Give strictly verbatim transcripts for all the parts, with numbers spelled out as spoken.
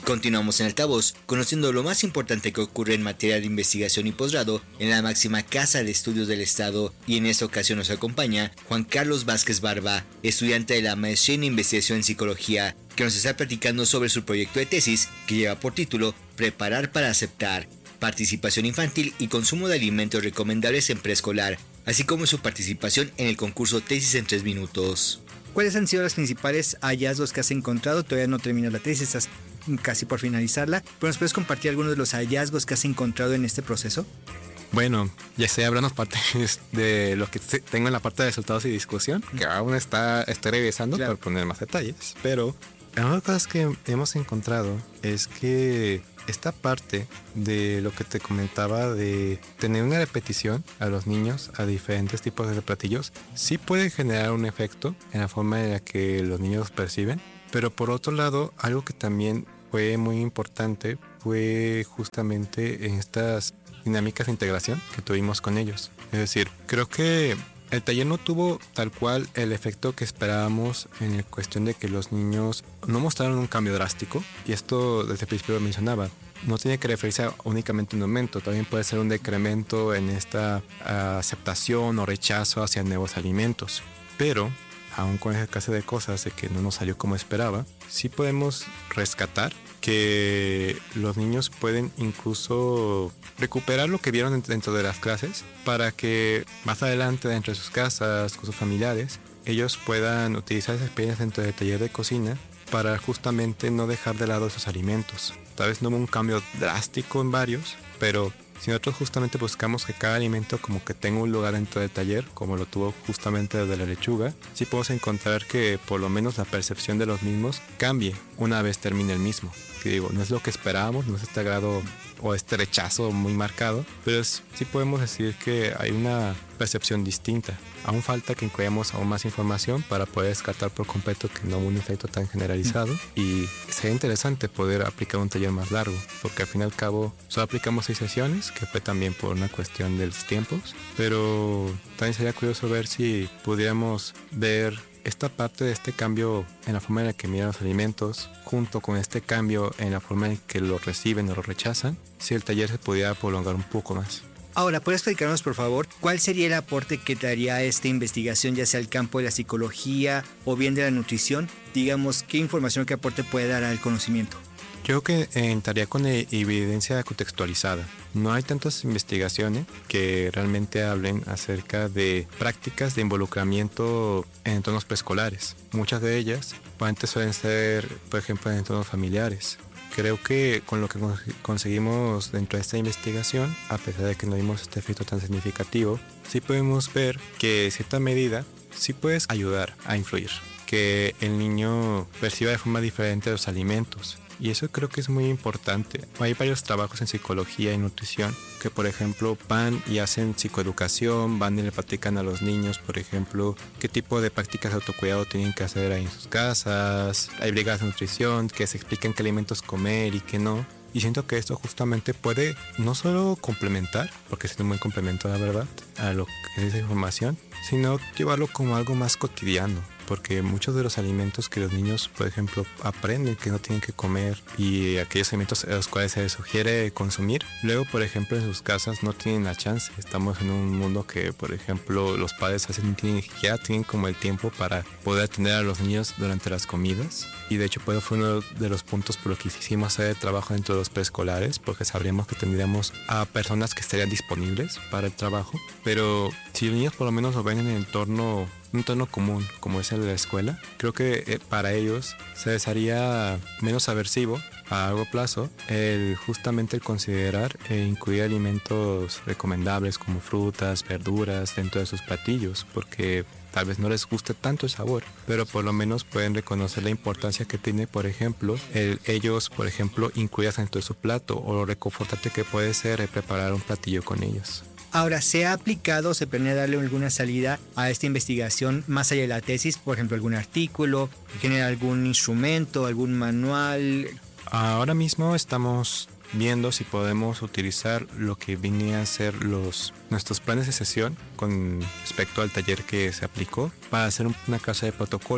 Continuamos en Altavoz, conociendo lo más importante que ocurre en materia de investigación y posgrado en la máxima Casa de Estudios del Estado, y en esta ocasión nos acompaña Juan Carlos Vázquez Barba, estudiante de la Maestría en Investigación en Psicología, que nos está platicando sobre su proyecto de tesis que lleva por título Preparar para aceptar, participación infantil y consumo de alimentos recomendables en preescolar, así como su participación en el concurso Tesis en tres minutos. ¿Cuáles han sido los principales hallazgos que has encontrado? Todavía no terminas la tesis, estás casi por finalizarla, pero ¿nos puedes compartir algunos de los hallazgos que has encontrado en este proceso? Bueno, ya estoy hablando parte de lo que tengo en la parte de resultados y discusión, que aún está, estoy revisando, claro, para poner más detalles. Pero una de las cosas que hemos encontrado es que esta parte de lo que te comentaba de tener una repetición a los niños a diferentes tipos de platillos sí puede generar un efecto en la forma en la que los niños perciben. Pero por otro lado, algo que también fue muy importante fue justamente en estas dinámicas de integración que tuvimos con ellos. Es decir, creo que el taller no tuvo tal cual el efecto que esperábamos en la cuestión de que los niños no mostraron un cambio drástico. Y esto desde el principio lo mencionaba. No tiene que referirse a únicamente un aumento, también puede ser un decremento en esta uh, aceptación o rechazo hacia nuevos alimentos. Pero aún con esa clase de cosas de que no nos salió como esperaba, sí podemos rescatar que los niños pueden incluso recuperar lo que vieron dentro de las clases para que más adelante dentro de sus casas, con sus familiares, ellos puedan utilizar esa experiencia dentro del taller de cocina para justamente no dejar de lado esos alimentos. Tal vez no hubo un cambio drástico en varios, pero si nosotros justamente buscamos que cada alimento como que tenga un lugar dentro del taller, como lo tuvo justamente desde la lechuga, sí podemos encontrar que por lo menos la percepción de los mismos cambie una vez termine el mismo. Que digo, no es lo que esperábamos, no es este grado o este rechazo muy marcado, pero es, sí podemos decir que hay una percepción distinta. Aún falta que incluyamos aún más información para poder descartar por completo que no hubo un efecto tan generalizado, y sería interesante poder aplicar un taller más largo, porque al fin y al cabo solo aplicamos seis sesiones, que fue también por una cuestión de los tiempos, pero también sería curioso ver si pudiéramos ver esta parte de este cambio en la forma en la que miran los alimentos, junto con este cambio en la forma en que lo reciben o lo rechazan, si el taller se pudiera prolongar un poco más. Ahora, ¿puedes explicarnos, por favor, cuál sería el aporte que traería esta investigación, ya sea al campo de la psicología o bien de la nutrición? Digamos, ¿qué información, qué aporte puede dar al conocimiento? Yo creo que entraría con evidencia contextualizada. No hay tantas investigaciones que realmente hablen acerca de prácticas de involucramiento en entornos preescolares. Muchas de ellas antes suelen ser, por ejemplo, en entornos familiares. Creo que con lo que conseguimos dentro de esta investigación, a pesar de que no vimos este efecto tan significativo, sí podemos ver que en cierta medida sí puedes ayudar a influir, que el niño perciba de forma diferente los alimentos. Y eso creo que es muy importante. Hay varios trabajos en psicología y nutrición que, por ejemplo, van y hacen psicoeducación, van y le platican a los niños, por ejemplo, qué tipo de prácticas de autocuidado tienen que hacer ahí en sus casas. Hay brigadas de nutrición que se explican qué alimentos comer y qué no. Y siento que esto justamente puede no solo complementar, porque es un buen complemento, la verdad, a lo que es esa información, sino llevarlo como algo más cotidiano. Porque muchos de los alimentos que los niños, por ejemplo, aprenden que no tienen que comer, y aquellos alimentos a los cuales se les sugiere consumir, luego, por ejemplo, en sus casas no tienen la chance. Estamos en un mundo que, por ejemplo, los padres hacen, ya tienen como el tiempo para poder atender a los niños durante las comidas. Y de hecho, pues, fue uno de los puntos por los que hicimos hacer el trabajo dentro de los preescolares, porque sabríamos que tendríamos a personas que estarían disponibles para el trabajo. Pero si los niños por lo menos lo ven en el entorno un entorno común como es el de la escuela, creo que eh, para ellos se les haría menos aversivo a largo plazo el justamente el considerar e incluir alimentos recomendables como frutas, verduras dentro de sus platillos, porque tal vez no les guste tanto el sabor, pero por lo menos pueden reconocer la importancia que tiene, por ejemplo, el, ellos, por ejemplo, incluirlas dentro de su plato, o lo reconfortante que puede ser preparar un platillo con ellos. Ahora, ¿se ha aplicado, se planea darle alguna salida a esta investigación más allá de la tesis? Por ejemplo, algún artículo, generar algún instrumento, algún manual. Ahora mismo estamos viendo si podemos utilizar lo que viene a ser los, nuestros planes de sesión con respecto al taller que se aplicó para hacer una clase de protocolo.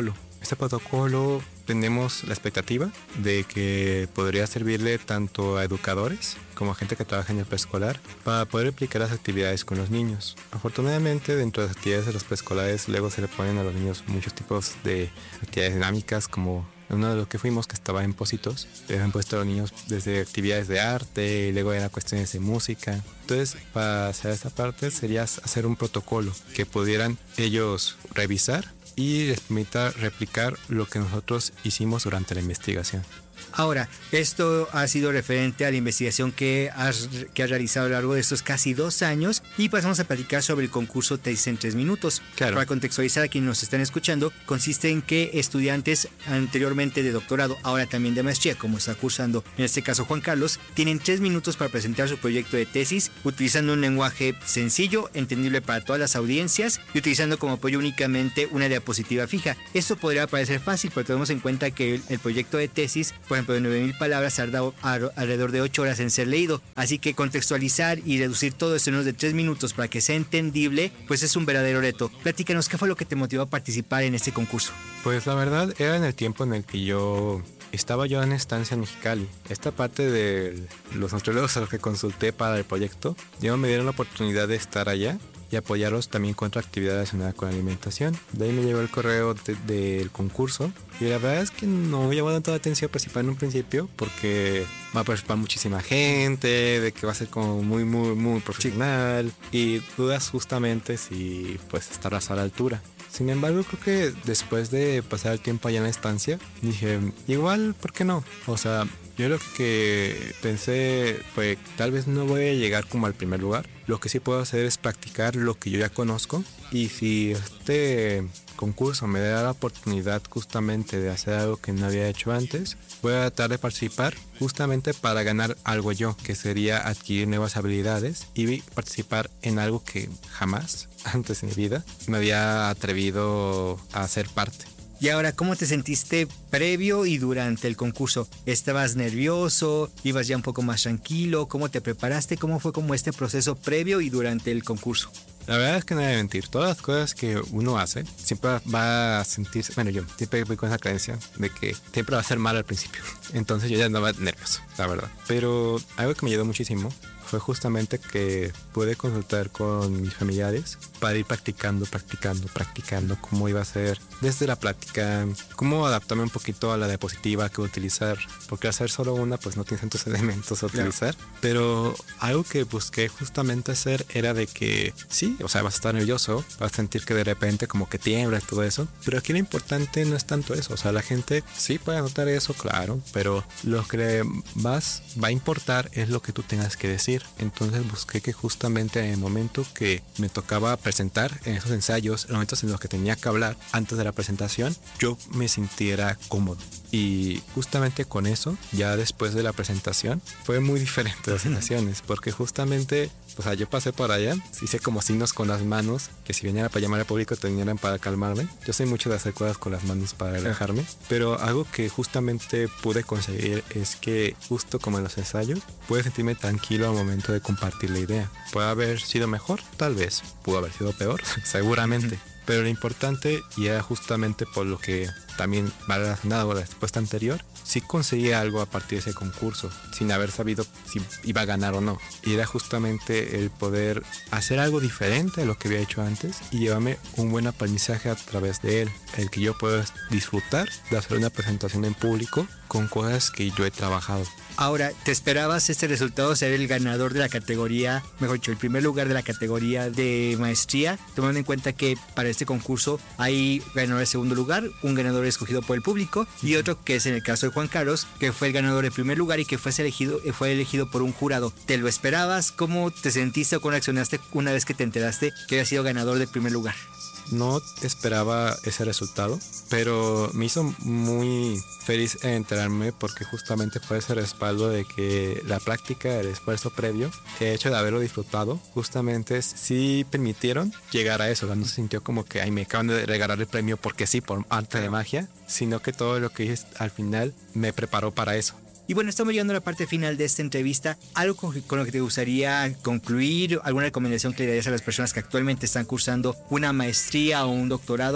Este protocolo tenemos la expectativa de que podría servirle tanto a educadores como a gente que trabaja en el preescolar para poder aplicar las actividades con los niños. Afortunadamente, dentro de las actividades de los preescolares luego se le ponen a los niños muchos tipos de actividades dinámicas, como uno de los que fuimos, que estaba en Pocitos, les han puesto a los niños desde actividades de arte y luego eran cuestiones de música. Entonces, para hacer esta parte sería hacer un protocolo que pudieran ellos revisar y les permita replicar lo que nosotros hicimos durante la investigación. Ahora, esto ha sido referente a la investigación que has, que has realizado a lo largo de estos casi dos años y pasamos a platicar sobre el concurso Tesis en tres minutos. Claro. Para contextualizar a quienes nos están escuchando, consiste en que estudiantes anteriormente de doctorado, ahora también de maestría, como está cursando en este caso Juan Carlos, tienen tres minutos para presentar su proyecto de tesis utilizando un lenguaje sencillo, entendible para todas las audiencias y utilizando como apoyo únicamente una diapositiva fija. Esto podría parecer fácil, pero tenemos en cuenta que el, el proyecto de tesis, por ejemplo, de nueve mil palabras, tarda alrededor de ocho horas en ser leído. Así que contextualizar y reducir todo esto en menos de tres minutos para que sea entendible, pues es un verdadero reto. Platícanos, ¿qué fue lo que te motivó a participar en este concurso? Pues la verdad era en el tiempo en el que yo estaba yo en estancia en Mexicali. Esta parte de los nutriólogos a los que consulté para el proyecto, ya me dieron la oportunidad de estar allá y apoyarlos también con otra actividad relacionada con la alimentación. De ahí me llegó el correo de, del concurso y la verdad es que no me llamó tanto la atención participar en un principio porque va a participar muchísima gente, de que va a ser como muy muy muy profesional y dudas justamente si pues estarás a la altura. Sin embargo, creo que después de pasar el tiempo allá en la estancia, dije, igual, ¿por qué no? O sea, yo lo que pensé fue, tal vez no voy a llegar como al primer lugar. Lo que sí puedo hacer es practicar lo que yo ya conozco. Y si este concurso me da la oportunidad justamente de hacer algo que no había hecho antes, voy a tratar de participar justamente para ganar algo yo, que sería adquirir nuevas habilidades y participar en algo que jamás antes en mi vida me había atrevido a ser parte. Y ahora, ¿cómo te sentiste previo y durante el concurso? ¿Estabas nervioso? ¿Ibas ya un poco más tranquilo? ¿Cómo te preparaste? ¿Cómo fue como este proceso previo y durante el concurso? La verdad es que no voy a mentir, todas las cosas que uno hace siempre va a sentirse, bueno, yo siempre voy con esa creencia de que siempre va a ser mal al principio, entonces yo ya andaba nervioso, la verdad. Pero algo que me ayudó muchísimo fue justamente que pude consultar con mis familiares para ir practicando, practicando, practicando cómo iba a ser desde la plática, cómo adaptarme un poquito a la diapositiva que utilizar, porque hacer solo una pues no tienes tantos elementos a utilizar, yeah. Pero algo que busqué justamente hacer era de que sí, o sea, vas a estar nervioso, vas a sentir que de repente como que tiembla y todo eso, pero aquí lo importante no es tanto eso, o sea, la gente sí puede notar eso, claro, pero lo que más va a importar es lo que tú tengas que decir. Entonces busqué que justamente en el momento que me tocaba presentar en esos ensayos, en los momentos en los que tenía que hablar antes de la presentación, yo me sintiera cómodo. Y justamente con eso, ya después de la presentación, fue muy diferente las sensaciones, porque justamente, o sea, yo pasé por allá, hice como signos con las manos, que si viniera para llamar al público, tenían para calmarme. Yo soy mucho de hacer cosas con las manos para relajarme, pero algo que justamente pude conseguir es que, justo como en los ensayos, pude sentirme tranquilo al momento de compartir la idea. ¿Puede haber sido mejor? Tal vez. ¿Pudo haber sido peor? Seguramente. Pero lo importante, y era justamente por lo que también va relacionado a la respuesta anterior, sí conseguí algo a partir de ese concurso, sin haber sabido si iba a ganar o no. Y era justamente el poder hacer algo diferente a lo que había hecho antes y llevarme un buen aprendizaje a través de él. El que yo pueda disfrutar de hacer una presentación en público con cosas que yo he trabajado. Ahora, ¿te esperabas este resultado ser el ganador de la categoría, mejor dicho, el primer lugar de la categoría de maestría, tomando en cuenta que para este concurso hay ganador de segundo lugar, un ganador escogido por el público y otro que es en el caso de Juan Carlos, que fue el ganador de primer lugar y que fue elegido, fue elegido por un jurado? ¿Te lo esperabas? ¿Cómo te sentiste o cómo reaccionaste una vez que te enteraste que había sido ganador de primer lugar? No esperaba ese resultado, pero me hizo muy feliz enterarme porque justamente fue ese respaldo de que la práctica, el esfuerzo previo, el hecho de haberlo disfrutado, justamente sí permitieron llegar a eso. No se sintió como que ay, me acaban de regalar el premio porque sí, por arte de magia, sino que todo lo que hice al final me preparó para eso. Y bueno, estamos llegando a la parte final de esta entrevista. ¿Algo con, con lo que te gustaría concluir? ¿Alguna recomendación que le darías a las personas que actualmente están cursando una maestría o un doctorado?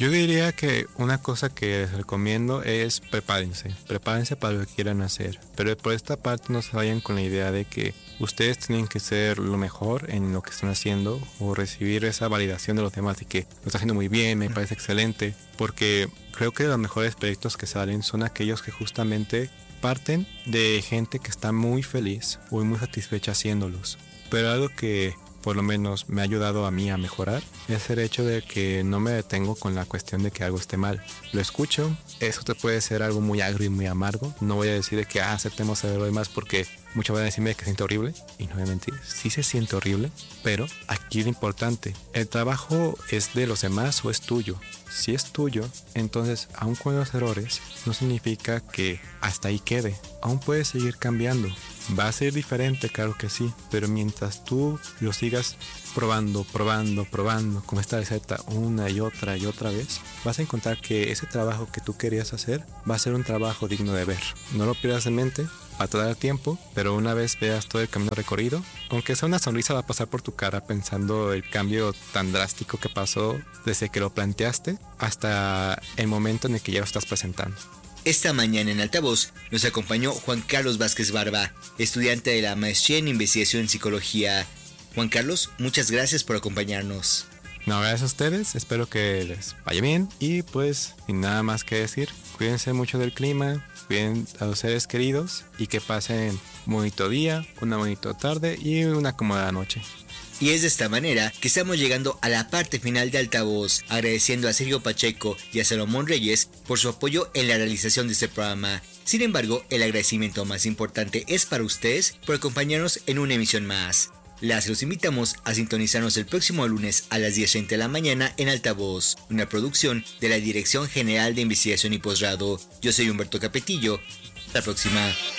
Yo diría que una cosa que les recomiendo es prepárense, prepárense para lo que quieran hacer, pero por esta parte no se vayan con la idea de que ustedes tienen que ser lo mejor en lo que están haciendo o recibir esa validación de los demás de que lo está haciendo muy bien, me parece excelente, porque creo que los mejores proyectos que salen son aquellos que justamente parten de gente que está muy feliz o muy satisfecha haciéndolos, pero algo que por lo menos me ha ayudado a mí a mejorar es el hecho de que no me detengo con la cuestión de que algo esté mal. Lo escucho, eso te puede ser algo muy agrio y muy amargo. No voy a decir de que ah, aceptemos lo demás porque muchos van a decirme que se siente horrible y no voy a mentir, sí se siente horrible, pero aquí lo importante, el trabajo es de los demás o es tuyo. Si es tuyo, entonces aun con los errores no significa que hasta ahí quede, aún puedes seguir cambiando. Va a ser diferente, claro que sí, pero mientras tú lo sigas probando, probando, probando, como esta receta una y otra y otra vez, vas a encontrar que ese trabajo que tú querías hacer va a ser un trabajo digno de ver. No lo pierdas de mente, va a tardar tiempo, pero una vez veas todo el camino recorrido, aunque sea una sonrisa va a pasar por tu cara pensando el cambio tan drástico que pasó desde que lo planteaste hasta el momento en el que ya lo estás presentando. Esta mañana en Altavoz nos acompañó Juan Carlos Vázquez Barba, estudiante de la Maestría en Investigación en Psicología. Juan Carlos, muchas gracias por acompañarnos. No, gracias a ustedes, espero que les vaya bien y pues sin nada más que decir, cuídense mucho del clima, cuiden a los seres queridos y que pasen un bonito día, una bonita tarde y una cómoda noche. Y es de esta manera que estamos llegando a la parte final de Altavoz, agradeciendo a Sergio Pacheco y a Salomón Reyes por su apoyo en la realización de este programa. Sin embargo, el agradecimiento más importante es para ustedes por acompañarnos en una emisión más. Las los invitamos a sintonizarnos el próximo lunes a las diez treinta de la mañana en Altavoz, una producción de la Dirección General de Investigación y Posgrado. Yo soy Humberto Capetillo. Hasta la próxima.